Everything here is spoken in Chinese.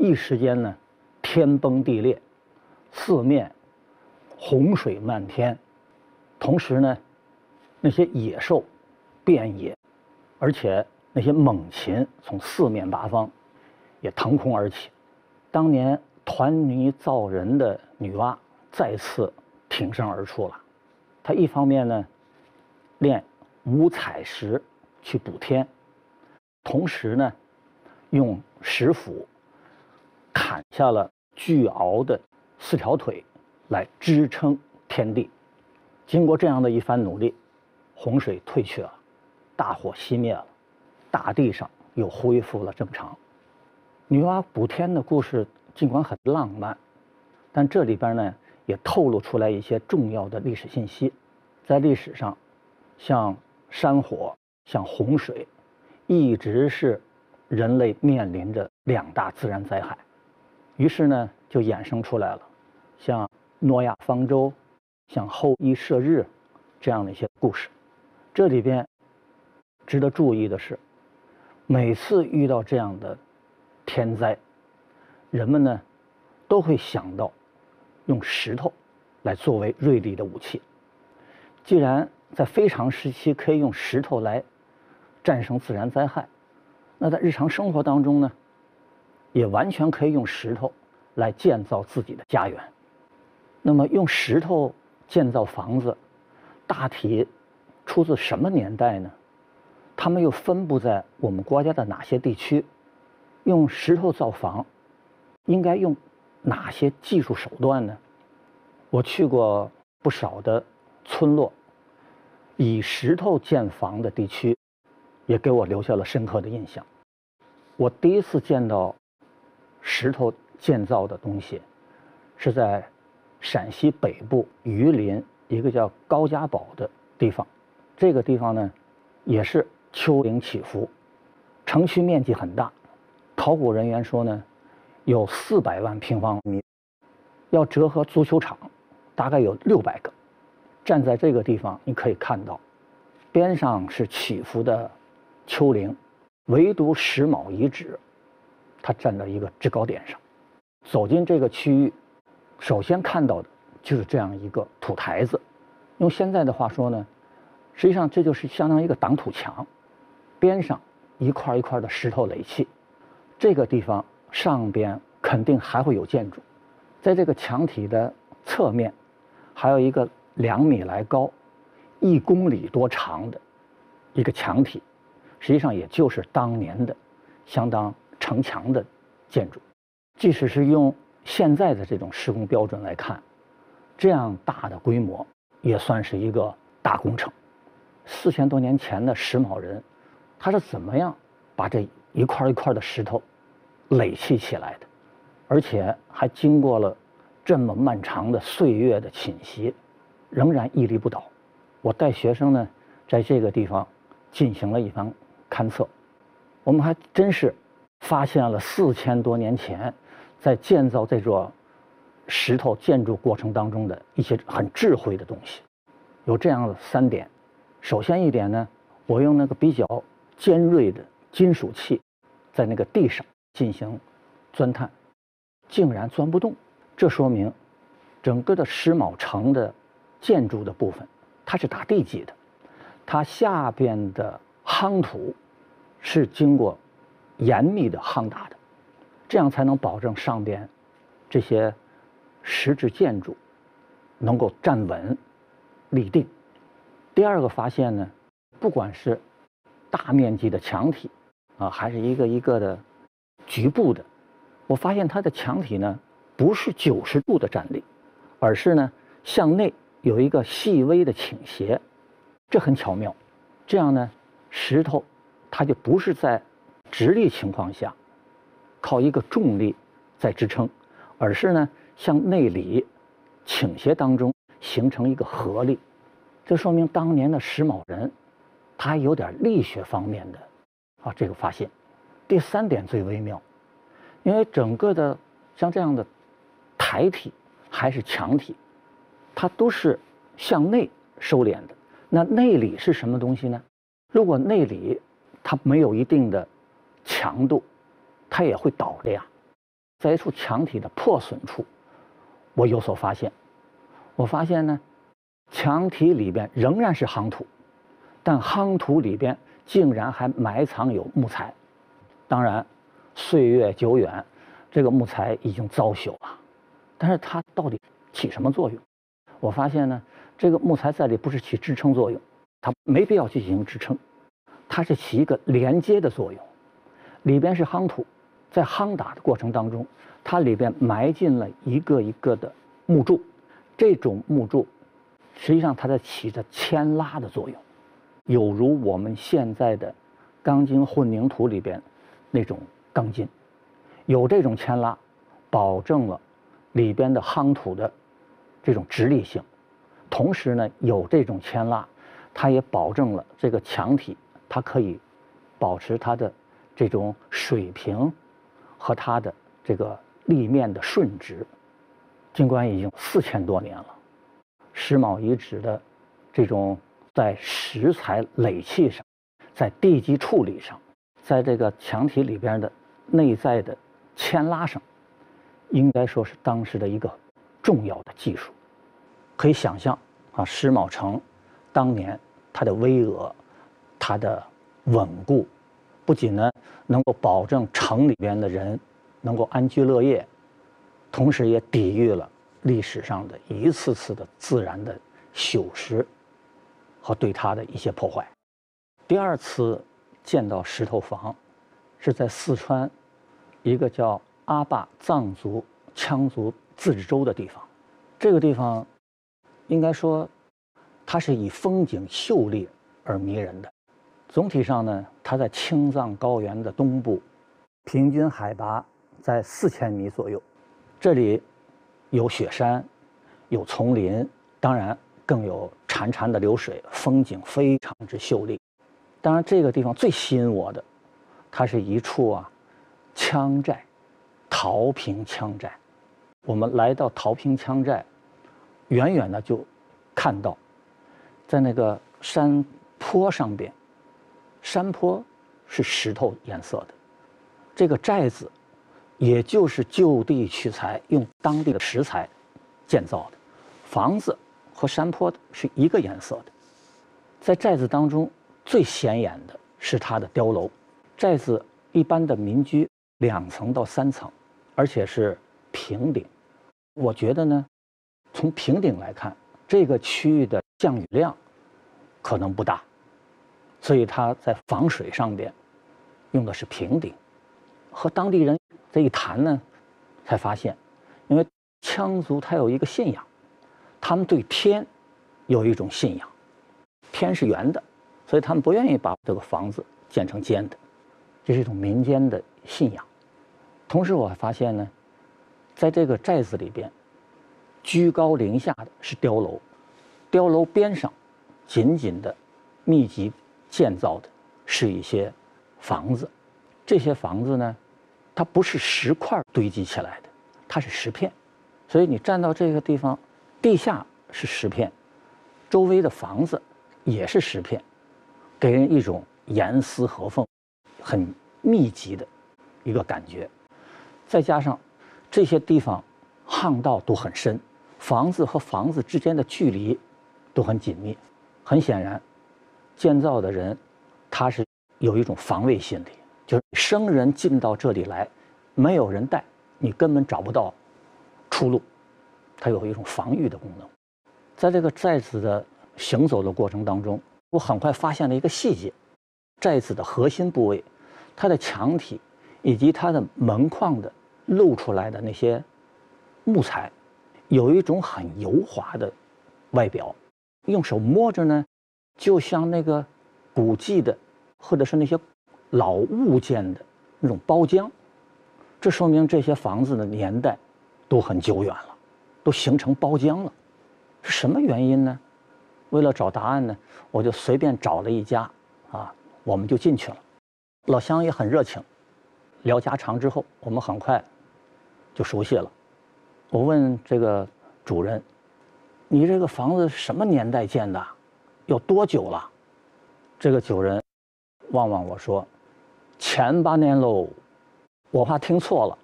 一时间呢，天崩地裂，四面洪水漫天，同时呢，那些野兽遍野，而且那些猛禽从四面八方也腾空而起。当年团泥造人的女娲再次挺身而出了，她一方面呢炼五彩石去补天，同时呢用石斧砍下了巨鳌的4条腿来支撑天地。经过这样的一番努力，洪水退去了，大火熄灭了，大地上又恢复了正常。女娲补天的故事尽管很浪漫，但这里边呢也透露出来一些重要的历史信息。在历史上，像山火、像洪水，一直是人类面临着2大自然灾害。于是呢，就衍生出来了像诺亚方舟、像后羿射日这样的一些故事。这里边值得注意的是，每次遇到这样的天灾，人们呢都会想到用石头来作为锐利的武器。既然在非常时期可以用石头来战胜自然灾害，那在日常生活当中呢，也完全可以用石头来建造自己的家园。那么用石头建造房子，大体出自什么年代呢？它们又分布在我们国家的哪些地区？用石头造房应该用哪些技术手段呢？我去过不少的村落，以石头建房的地区也给我留下了深刻的印象。我第一次见到石头建造的东西是在陕西北部榆林一个叫高家堡的地方。这个地方呢也是丘陵起伏，城区面积很大，考古人员说呢有400万平方米，要折合足球场大概有600个。站在这个地方，你可以看到边上是起伏的丘陵，唯独石卯遗址它站在一个制高点上。走进这个区域，首先看到的就是这样一个土台子。用现在的话说呢，实际上这就是相当于一个挡土墙，边上一块一块的石头垒砌。这个地方上边肯定还会有建筑，在这个墙体的侧面还有一个2米来高、1公里多长的一个墙体，实际上也就是当年的相当城墙的建筑。即使是用现在的这种施工标准来看，这样大的规模也算是一个大工程。4000多年前的石卯人，他是怎么样把这一块一块的石头垒砌起来的？而且还经过了这么漫长的岁月的侵袭，仍然屹立不倒。我带学生呢，在这个地方进行了一番勘测，我们还真是发现了4000多年前在建造这座石头建筑过程当中的一些很智慧的东西。有这样的3点。首先一点呢，我用那个比较尖锐的金属器在那个地上进行钻探，竟然钻不动。这说明整个的石卯城的建筑的部分它是打地基的，它下边的夯土是经过严密的夯打的，这样才能保证上边这些石质建筑能够站稳立定。第二个发现呢，不管是大面积的墙体还是一个一个的局部的，我发现它的墙体呢不是90度的站立，而是呢向内有一个细微的倾斜，这很巧妙。这样呢，石头它就不是在直立情况下靠一个重力在支撑，而是呢向内里倾斜当中形成一个合力。这说明当年的石卯人他还有点力学方面的这个发现。第3点最微妙，因为整个的像这样的台体还是墙体，它都是向内收敛的。那内里是什么东西呢？如果内里它没有一定的强度，它也会倒的呀。 在一处墙体的破损处，我有所发现。我发现呢，墙体里边仍然是夯土，但夯土里边竟然还埋藏有木材。当然，岁月久远，这个木材已经遭朽了，但是它到底起什么作用？我发现呢，这个木材在里不是起支撑作用，它没必要去进行支撑，它是起一个连接的作用。里边是夯土，在夯打的过程当中，它里边埋进了一个一个的木柱，这种木柱实际上它在起着牵拉的作用，有如我们现在的钢筋混凝土里边那种钢筋，有这种牵拉，保证了里边的夯土的这种直立性，同时呢，有这种牵拉，它也保证了这个墙体它可以保持它的这种水平和它的这个立面的顺直。尽管已经4000多年了，石峁遗址的这种在石材垒砌上，在地基处理上，在这个墙体里边的内在的牵拉上，应该说是当时的一个重要的技术。可以想象啊，石峁城当年它的巍峨，它的稳固，不仅呢能够保证城里边的人能够安居乐业，同时也抵御了历史上的一次次的自然的朽蚀和对它的一些破坏。第二次见到石头房，是在四川一个叫阿坝藏族羌族自治州的地方。这个地方应该说它是以风景秀丽而迷人的。总体上呢，它在青藏高原的东部，平均海拔在4000米左右。这里有雪山，有丛林，当然更有潺潺的流水，风景非常之秀丽。当然，这个地方最吸引我的，它是一处羌寨，陶坪羌寨。我们来到陶坪羌寨，远远的就看到，在那个山坡上边，山坡是石头颜色的，这个寨子也就是就地取材，用当地的石材建造的，房子和山坡是一个颜色的。在寨子当中最显眼的是它的碉楼。寨子一般的民居2层到3层，而且是平顶。我觉得呢，从平顶来看，这个区域的降雨量可能不大，所以它在防水上边用的是平顶。和当地人这一谈呢，才发现，因为羌族他有一个信仰，他们对天有一种信仰，天是圆的，所以他们不愿意把这个房子建成尖的，这是一种民间的信仰。同时我还发现呢，在这个寨子里边，居高临下的是碉楼，碉楼边上紧紧的密集建造的是一些房子。这些房子呢，它不是石块堆积起来的，它是石片，所以你站到这个地方，地下是石片，周围的房子也是石片，给人一种严丝合缝、很密集的一个感觉。再加上这些地方巷道都很深，房子和房子之间的距离都很紧密。很显然，建造的人他是有一种防卫心理，就是生人进到这里来，没有人带，你根本找不到出路，它有一种防御的功能。在这个寨子的行走的过程当中，我很快发现了一个细节：寨子的核心部位，它的墙体以及它的门框的露出来的那些木材，有一种很油滑的外表，用手摸着呢，就像那个古迹的或者是那些老物件的那种包浆。这说明这些房子的年代都很久远了，都形成包浆了。是什么原因呢？为了找答案呢，我就随便找了一家我们就进去了。老乡也很热情，聊家常之后，我们很快就熟悉了。我问这个主人：“你这个房子什么年代建的？有多久了？”这个主人望望我说：“前8年喽。”我怕听错了，